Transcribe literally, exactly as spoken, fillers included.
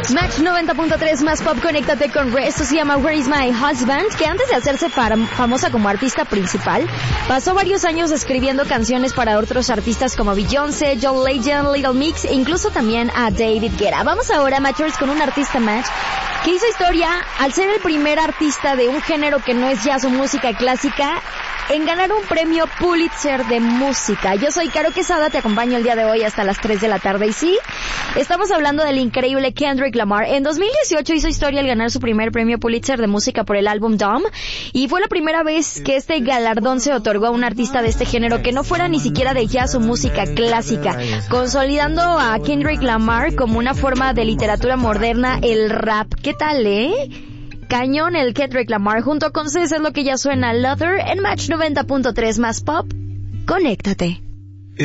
Match noventa punto tres más pop, conéctate con Re. Esto se llama Where is my husband, que antes de hacerse fam- famosa como artista principal, pasó varios años escribiendo canciones para otros artistas como Beyoncé, John Legend, Little Mix e incluso también a David Guetta. Vamos ahora, Matchers, con un artista Match que hizo historia al ser el primer artista de un género que no es jazz o música clásica en ganar un premio Pulitzer de música. Yo soy Caro Quesada, te acompaño el día de hoy hasta las tres de la tarde. Y sí, estamos hablando del increíble Kendrick Lamar. En dos mil dieciocho hizo historia al ganar su primer premio Pulitzer de música por el álbum Dumb, y fue la primera vez que este galardón se otorgó a un artista de este género que no fuera ni siquiera de jazz o música clásica, consolidando a Kendrick Lamar como una forma de literatura moderna, el rap. ¿Qué tal, eh? Cañón el Kendrick Lamar. Junto con Cés es lo que ya suena Luther en Match noventa punto tres más pop. Conéctate.